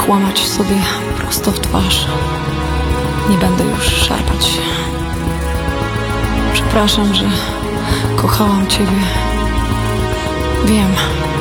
kłamać sobie prosto w twarz. Nie będę już szarpać się. Przepraszam, że kochałam ciebie. Wiem,